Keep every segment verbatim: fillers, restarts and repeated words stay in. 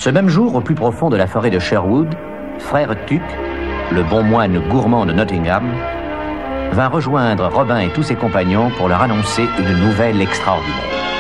Ce même jour, au plus profond de la forêt de Sherwood, frère Tuck, le bon moine gourmand de Nottingham, vint rejoindre Robin et tous ses compagnons pour leur annoncer une nouvelle extraordinaire.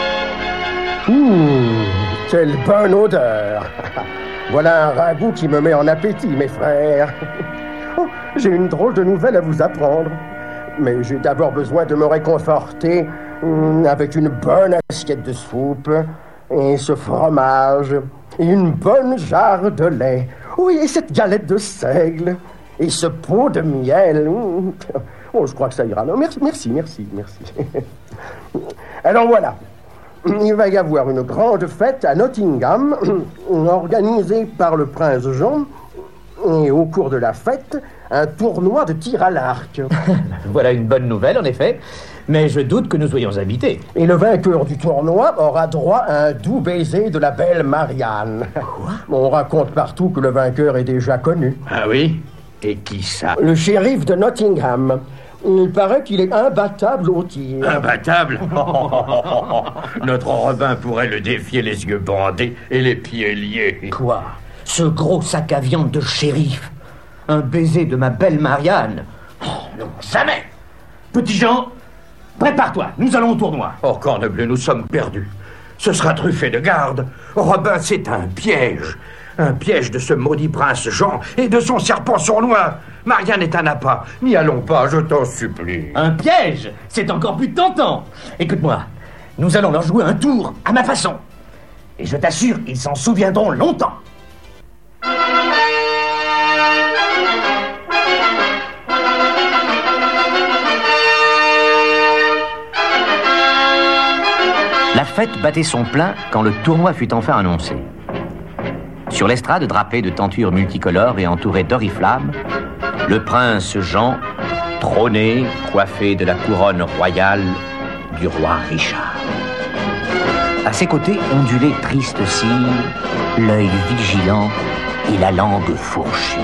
Mmh, quelle bonne odeur! Voilà un ragoût qui me met en appétit, mes frères. Oh, j'ai une drôle de nouvelle à vous apprendre. Mais j'ai d'abord besoin de me réconforter mmh, avec une bonne assiette de soupe, et ce fromage, et une bonne jarre de lait. Oui, et cette galette de seigle, et ce pot de miel. Mmh. Oh, je crois que ça ira. Non, merci, merci, merci, merci. Alors voilà. Il va y avoir une grande fête à Nottingham, organisée par le prince Jean, et au cours de la fête, un tournoi de tir à l'arc. Voilà une bonne nouvelle, en effet, mais je doute que nous soyons invités. Et le vainqueur du tournoi aura droit à un doux baiser de la belle Marianne. Quoi? On raconte partout que le vainqueur est déjà connu. Ah oui? Et qui ça? Le shérif de Nottingham. Il paraît qu'il est imbattable au tir. Imbattable? Notre Robin pourrait le défier les yeux bandés et les pieds liés. Quoi? Ce gros sac à viande de shérif? Un baiser de ma belle Marianne? Oh, non, jamais! Petit Jean, prépare-toi, nous allons au tournoi. Oh, cornebleu, nous sommes perdus. Ce sera truffé de garde. Robin, c'est un piège. Un piège de ce maudit prince Jean et de son serpent sournois. Marianne est un appât. N'y allons pas, je t'en supplie. Un piège? C'est encore plus tentant. Écoute-moi, nous allons leur jouer un tour à ma façon. Et je t'assure, ils s'en souviendront longtemps. La fête battait son plein quand le tournoi fut enfin annoncé. Sur l'estrade drapée de tentures multicolores et entourée d'oriflammes, le prince Jean trônait, coiffé de la couronne royale du roi Richard. À ses côtés ondulait triste cire, l'œil vigilant et la langue fourchue.